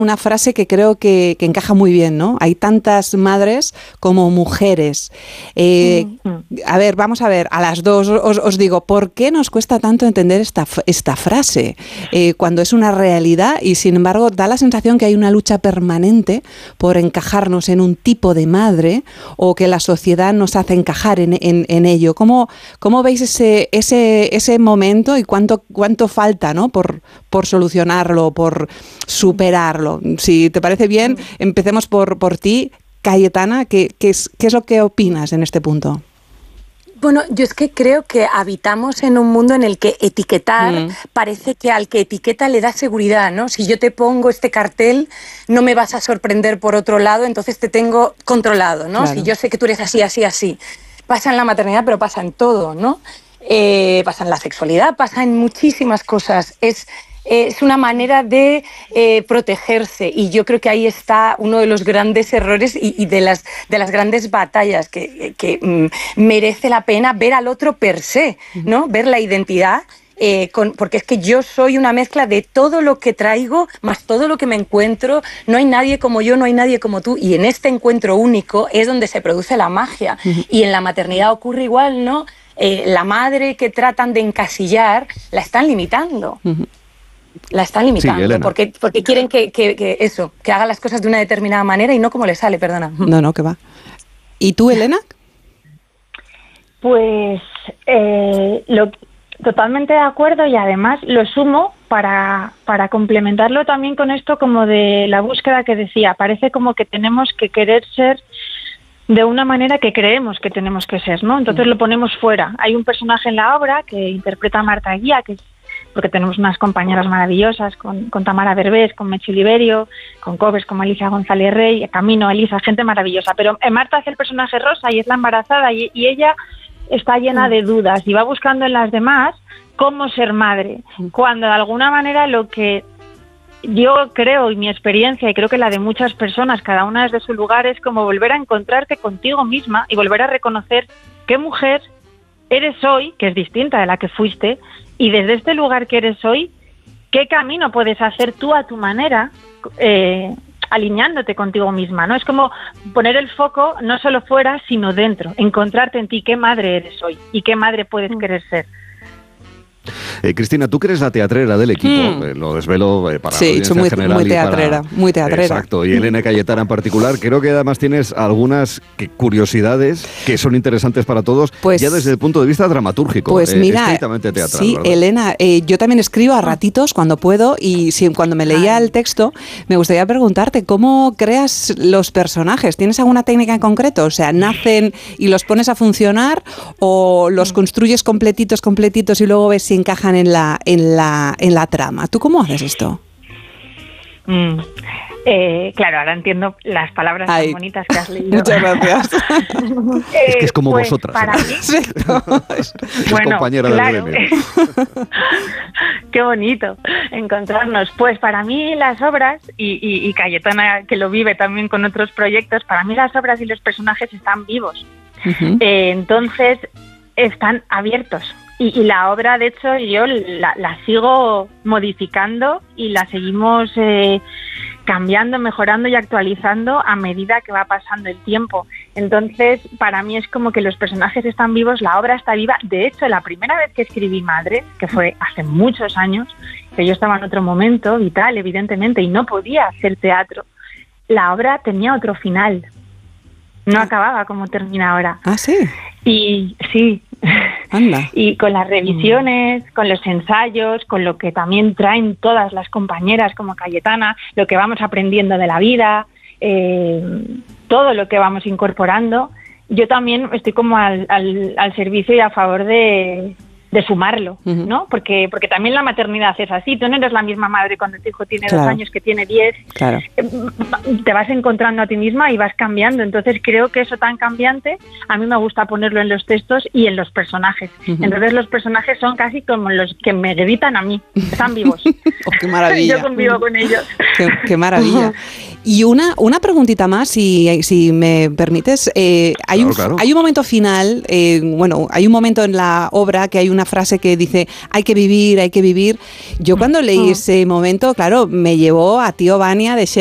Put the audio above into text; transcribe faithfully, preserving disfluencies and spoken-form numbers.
una frase que creo que, que encaja muy bien, ¿no? Hay tantas madres como mujeres. Eh, a ver, vamos a ver, a las dos os, os digo, ¿por qué nos cuesta tanto entender esta, esta frase? Eh, cuando es una realidad y, sin embargo, da la sensación que hay una lucha permanente por encajarnos en un tipo de madre o que la sociedad nos hace encajar en, en, en ello. ¿Cómo, cómo veis ese, ese, ese momento y cuánto, cuánto falta, ¿no? por, por solucionarlo, por superarlo? Si te parece bien, empecemos por, por ti, Cayetana. ¿Qué, qué, es, ¿Qué es lo que opinas en este punto? Bueno, yo es que creo que habitamos en un mundo en el que etiquetar mm. parece que al que etiqueta le da seguridad, ¿no? Si yo te pongo este cartel, no me vas a sorprender por otro lado, entonces te tengo controlado, ¿no? Claro. Si yo sé que tú eres así, así, así. Pasa en la maternidad, pero pasa en todo, ¿no? Eh, pasa en la sexualidad, pasa en muchísimas cosas. Es... Es una manera de eh, protegerse y yo creo que ahí está uno de los grandes errores y, y de, las, de las grandes batallas que, que mm, merece la pena ver al otro per se, ¿no? Ver la identidad, eh, con, porque es que yo soy una mezcla de todo lo que traigo más todo lo que me encuentro. No hay nadie como yo, no hay nadie como tú, y en este encuentro único es donde se produce la magia. Uh-huh. Y en la maternidad ocurre igual, ¿no? Eh, la madre que tratan de encasillar la están limitando. Uh-huh. La están limitando, sí, porque, porque quieren que, que, que eso, que haga las cosas de una determinada manera y no como le sale, perdona. No, no, que va. ¿Y tú, Elena? Pues eh, lo, totalmente de acuerdo, y además lo sumo para, para complementarlo también con esto como de la búsqueda que decía. Parece como que tenemos que querer ser de una manera que creemos que tenemos que ser, ¿no? Entonces lo ponemos fuera. Hay un personaje en la obra que interpreta a Marta Guía, que es porque tenemos unas compañeras maravillosas, con, con Tamara Berbés, con Mechi Oliverio, con covers como Alicia González Rey, Camino, Elisa, gente maravillosa. Pero Marta hace el personaje Rosa y es la embarazada y, y ella está llena de dudas y va buscando en las demás cómo ser madre, cuando de alguna manera lo que yo creo, y mi experiencia, y creo que la de muchas personas, cada una desde su lugar, es como volver a encontrarte contigo misma y volver a reconocer qué mujer eres hoy, que es distinta de la que fuiste, y desde este lugar que eres hoy, ¿qué camino puedes hacer tú a tu manera, eh, alineándote contigo misma, ¿no? Es como poner el foco no solo fuera, sino dentro, encontrarte en ti qué madre eres hoy y qué madre puedes querer ser. Eh, Cristina, tú que eres la teatrera del equipo, mm. eh, lo desvelo eh, para sí, la audiencia muy, general muy teatrera, para, muy teatrera. Exacto, y Elena Cayetana en particular. Creo que además tienes algunas que, curiosidades que son interesantes para todos, pues, ya desde el punto de vista dramatúrgico, pues eh, mira, estrictamente teatral. Sí, ¿verdad? Elena, eh, yo también escribo a ratitos cuando puedo, y si, cuando me leía el texto, me gustaría preguntarte, ¿cómo creas los personajes? ¿Tienes alguna técnica en concreto? O sea, ¿nacen y los pones a funcionar o los construyes completitos, completitos y luego ves si encajan en la en la en la trama? ¿Tú cómo haces esto? Mm. Eh, claro, ahora entiendo las palabras Ay. tan bonitas que has leído. Muchas gracias. eh, es que es como pues vosotras. Para ¿eh? mí, sí, es, es bueno, compañera claro. del gremio. Qué bonito encontrarnos. Pues para mí las obras, y, y, y Cayetana que lo vive también con otros proyectos, para mí las obras y los personajes están vivos. Uh-huh. Eh, entonces están abiertos. Y, y la obra, de hecho, yo la, la sigo modificando y la seguimos eh, cambiando, mejorando y actualizando a medida que va pasando el tiempo. Entonces, para mí es como que los personajes están vivos, la obra está viva. De hecho, la primera vez que escribí Madre, que fue hace muchos años, que yo estaba en otro momento vital, evidentemente, y no podía hacer teatro, la obra tenía otro final. No acababa como termina ahora. ¿Ah, sí? Y sí. Anda. Y con las revisiones, con los ensayos, con lo que también traen todas las compañeras como Cayetana, lo que vamos aprendiendo de la vida, eh, todo lo que vamos incorporando, yo también estoy como al, al, al servicio y a favor de, de sumarlo, uh-huh. ¿no? Porque, porque también la maternidad es así. Tú no eres la misma madre cuando tu hijo tiene claro. dos años que tiene diez. Claro. Te vas encontrando a ti misma y vas cambiando. Entonces creo que eso tan cambiante, a mí me gusta ponerlo en los textos y en los personajes. Uh-huh. Entonces los personajes son casi como los que me gritan a mí. Están vivos. Oh, ¡qué maravilla! Yo convivo con ellos. ¡Qué, qué maravilla! Y una, una preguntita más, si, si me permites. Eh, hay, claro, un, claro. hay un momento final, eh, bueno, hay un momento en la obra que hay una frase que dice, hay que vivir, hay que vivir. Yo cuando leí ese momento, claro, me llevó a Tío Vania de